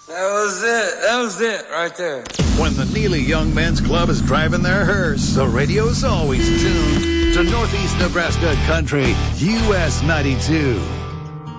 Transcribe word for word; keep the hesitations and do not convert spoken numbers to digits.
That was it. That was it right there. When the Neely Young Men's Club is driving their hearse, the radio's always tuned to Northeast Nebraska Country, U S ninety-two.